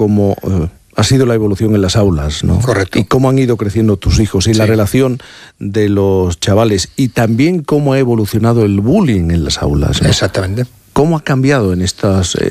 cómo ha sido la evolución en las aulas, ¿no? Correcto. Y cómo han ido creciendo tus hijos y la relación de los chavales y también cómo ha evolucionado el bullying en las aulas, ¿no? Exactamente. ¿Cómo ha cambiado en estas